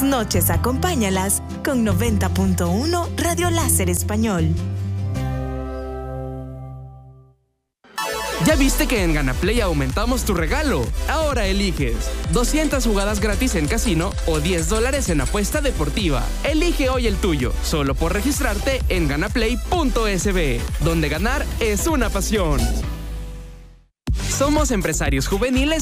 Tus noches acompáñalas con 90.1 Radio Láser Español. ¿Ya viste que en GanaPlay aumentamos tu regalo? Ahora eliges 200 jugadas gratis en casino o $10 en apuesta deportiva. Elige hoy el tuyo, solo por registrarte en ganaplay.sb, donde ganar es una pasión. Somos empresarios juveniles